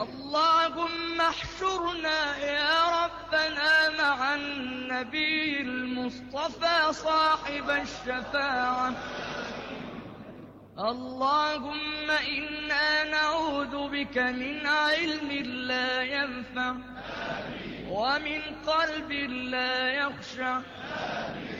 اللهم احشرنا يا ربنا مع النبي المصطفى صاحب الشفاعة. اللهم إنا نعوذ بك من علم لا ينفع ومن قلب لا يخشع